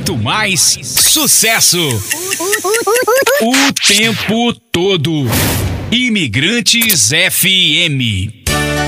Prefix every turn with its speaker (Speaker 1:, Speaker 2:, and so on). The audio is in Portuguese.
Speaker 1: muito mais sucesso. O tempo todo. Imigrantes FM.